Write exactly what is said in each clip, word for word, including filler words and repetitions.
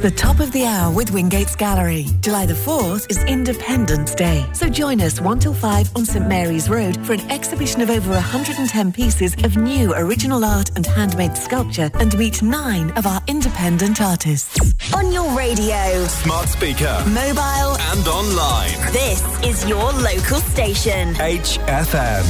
the top of the hour with Wingate's Gallery. July the fourth is Independence Day, so join us one till five on St Mary's Road for an exhibition of over one hundred ten pieces of new original art and handmade sculpture, and meet nine of our independent artists. On your radio, smart speaker, mobile and online. This is your local station. H F M.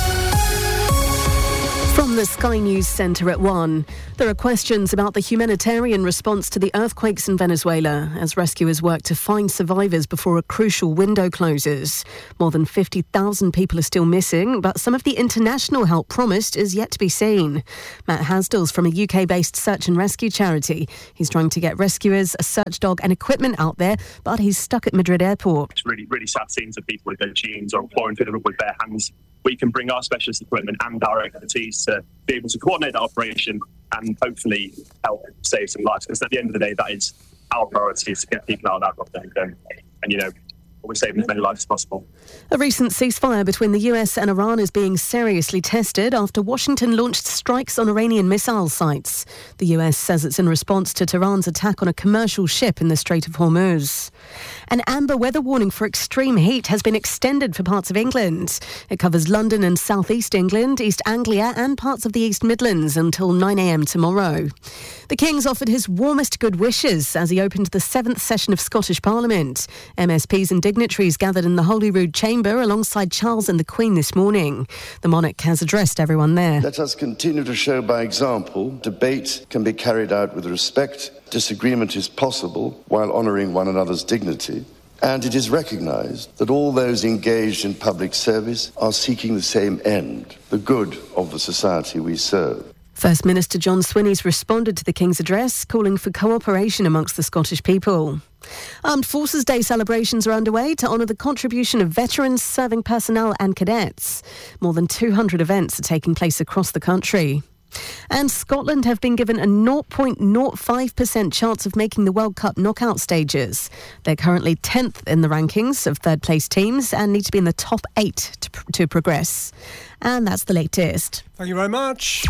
From the Sky News Centre at one, there are questions about the humanitarian response to the earthquakes in Venezuela as rescuers work to find survivors before a crucial window closes. More than fifty thousand people are still missing, but some of the international help promised is yet to be seen. Matt Hasdall's from a U K-based search and rescue charity. He's trying to get rescuers, a search dog and equipment out there, but he's stuck at Madrid airport. It's really, really sad scenes of people with their jeans or clawing through the rug with bare hands. We can bring our specialist equipment and our expertise to be able to coordinate that operation and hopefully help save some lives. Because at the end of the day, that is our priority, is to get people out of that rubble and, and, you know, we're saving as many lives as possible. A recent ceasefire between the U S and Iran is being seriously tested after Washington launched strikes on Iranian missile sites. The U S says it's in response to Tehran's attack on a commercial ship in the Strait of Hormuz. An amber weather warning for extreme heat has been extended for parts of England. It covers London and South East England, East Anglia and parts of the East Midlands until nine a m tomorrow. The King's offered his warmest good wishes as he opened the seventh session of Scottish Parliament. M S Ps and dignitaries gathered in the Holyrood Chamber alongside Charles and the Queen this morning. The monarch has addressed everyone there. Let us continue to show by example debate can be carried out with respect, disagreement is possible while honouring one another's dignity, and it is recognised that all those engaged in public service are seeking the same end, the good of the society we serve. First Minister John Swinney's responded to the King's address, calling for cooperation amongst the Scottish people. Armed Forces Day celebrations are underway to honour the contribution of veterans, serving personnel and cadets. More than two hundred events are taking place across the country. And Scotland have been given a zero point zero five percent chance of making the World Cup knockout stages. They're currently tenth in the rankings of third-place teams and need to be in the top eight to, to progress. And that's the latest. Thank you very much.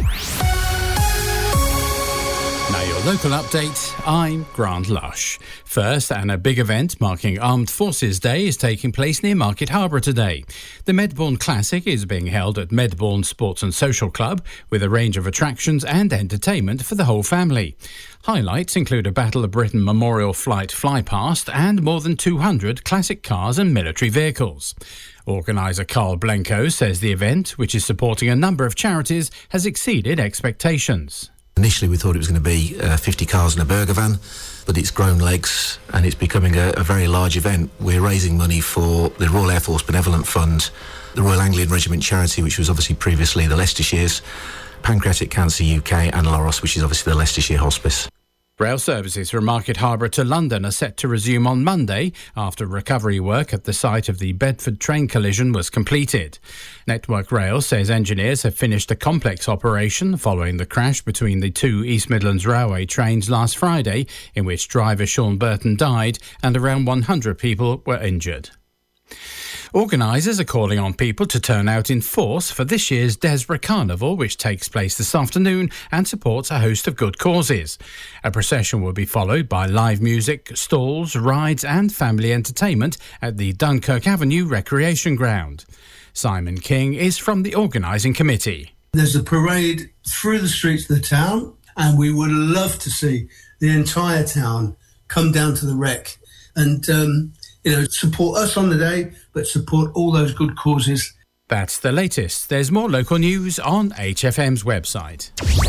Now your local update, I'm Grant Lush. First, and a big event marking Armed Forces Day is taking place near Market Harbour today. The Medbourne Classic is being held at Medbourne Sports and Social Club with a range of attractions and entertainment for the whole family. Highlights include a Battle of Britain Memorial Flight flypast and more than two hundred classic cars and military vehicles. Organiser Carl Blenko says the event, which is supporting a number of charities, has exceeded expectations. Initially we thought it was going to be uh, fifty cars and a burger van, but it's grown legs and it's becoming a, a very large event. We're raising money for the Royal Air Force Benevolent Fund, the Royal Anglian Regiment Charity, which was obviously previously the Leicestershire's, Pancreatic Cancer U K and Loros, which is obviously the Leicestershire Hospice. Rail services from Market Harbour to London are set to resume on Monday after recovery work at the site of the Bedford train collision was completed. Network Rail says engineers have finished a complex operation following the crash between the two East Midlands Railway trains last Friday, in which driver Sean Burton died and around one hundred people were injured. Organisers are calling on people to turn out in force for this year's Desborough Carnival, which takes place this afternoon and supports a host of good causes. A procession will be followed by live music, stalls, rides and family entertainment at the Dunkirk Avenue Recreation Ground. Simon King is from the organising committee. There's a parade through the streets of the town and we would love to see the entire town come down to the Rec and um, you know, support us on the day, but support all those good causes. That's the latest. There's more local news on H F M's website.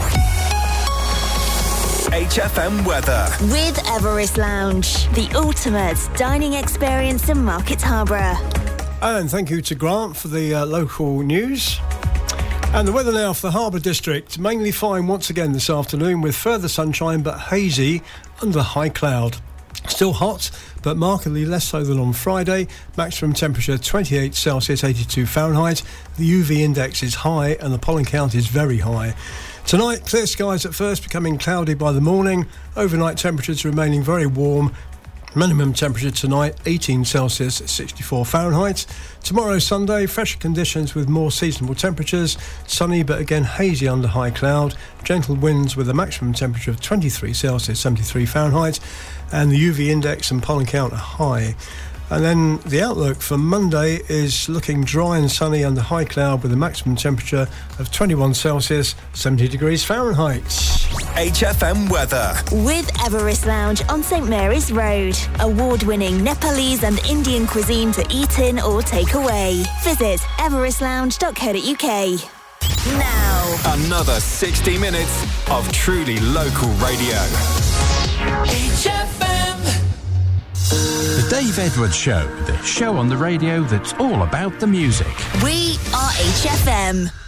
H F M weather. With Everest Lounge, the ultimate dining experience in Market Harbour. And thank you to Grant for the uh, local news. And the weather now for the Harbour District. Mainly fine once again this afternoon with further sunshine but hazy under high cloud. Still hot, but markedly less so than on Friday. Maximum temperature twenty-eight Celsius, eighty-two Fahrenheit. The U V index is high and the pollen count is very high. Tonight, clear skies at first, becoming cloudy by the morning. Overnight temperatures remaining very warm. Minimum temperature tonight, eighteen Celsius, sixty-four Fahrenheit. Tomorrow, Sunday, fresher conditions with more seasonable temperatures. Sunny, but again hazy under high cloud. Gentle winds with a maximum temperature of twenty-three Celsius, seventy-three Fahrenheit. And the U V index and pollen count are high. And then the outlook for Monday is looking dry and sunny under high cloud with a maximum temperature of twenty-one Celsius, seventy degrees Fahrenheit. H F M weather. With Everest Lounge on St Mary's Road. Award-winning Nepalese and Indian cuisine to eat in or take away. Visit everest lounge dot co dot uk. Now, Another sixty minutes of truly local radio. H F M. The Dave Edwards Show, the show on the radio that's all about the music. we are H F M.